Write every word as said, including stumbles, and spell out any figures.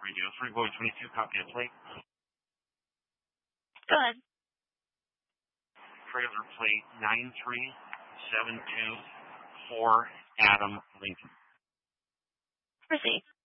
Radio three Boy twenty-two, copy of plate. Go ahead. Trailer plate nine three seven two four, Adam Lincoln. Proceed.